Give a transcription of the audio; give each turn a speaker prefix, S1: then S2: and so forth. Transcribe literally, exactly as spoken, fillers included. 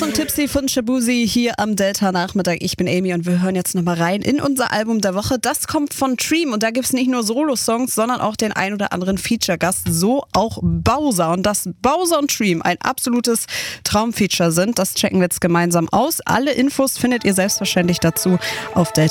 S1: und Tipsy von Shabuzi hier am Delta-Nachmittag. Ich bin Amy und wir hören jetzt nochmal rein in unser Album der Woche. Das kommt von Dream und da gibt es nicht nur Solo-Songs, sondern auch den ein oder anderen Feature-Gast. So auch Bowser. Und dass Bowser und Dream ein absolutes Traumfeature sind, das checken wir jetzt gemeinsam aus. Alle Infos findet ihr selbstverständlich dazu auf Delta.